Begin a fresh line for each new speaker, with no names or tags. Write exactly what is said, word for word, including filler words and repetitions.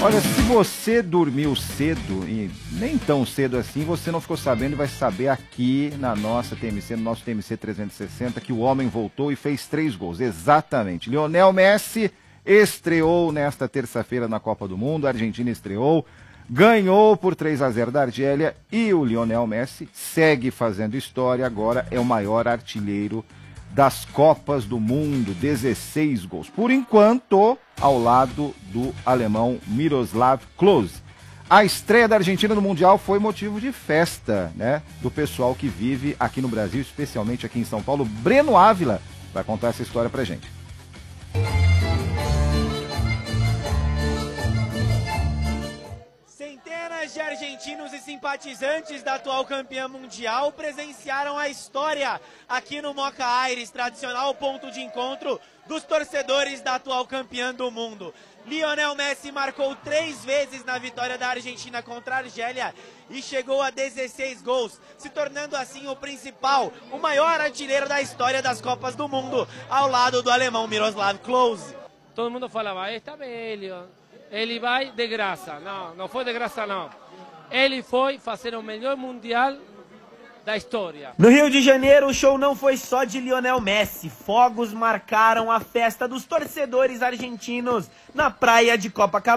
Olha, se você dormiu cedo, e nem tão cedo assim, você não ficou sabendo e vai saber aqui na nossa T M C, no nosso T M C trezentos e sessenta, que o homem voltou e fez três gols. Exatamente. Lionel Messi estreou nesta terça-feira na Copa do Mundo, a Argentina estreou, ganhou por três a zero da Argélia e o Lionel Messi segue fazendo história, agora é o maior artilheiro das Copas do Mundo, dezesseis gols. Por enquanto, ao lado do alemão Miroslav Klose. A estreia da Argentina no Mundial foi motivo de festa, né, do pessoal que vive aqui no Brasil, especialmente aqui em São Paulo. Breno Ávila vai contar essa história pra gente.
Centenas de argentinos e simpatizantes da atual campeã mundial presenciaram a história aqui no Moca Aires, tradicional ponto de encontro dos torcedores da atual campeã do mundo. Lionel Messi marcou três vezes na vitória da Argentina contra a Argélia e chegou a dezesseis gols, se tornando assim o principal, o maior artilheiro da história das Copas do Mundo, ao lado do alemão Miroslav Klose.
Todo mundo falava, está velho, ele vai de graça. Não, não foi de graça não. Ele foi fazer o melhor mundial da história.
No Rio de Janeiro, o show não foi só de Lionel Messi. Fogos marcaram a festa dos torcedores argentinos na praia de Copacabana.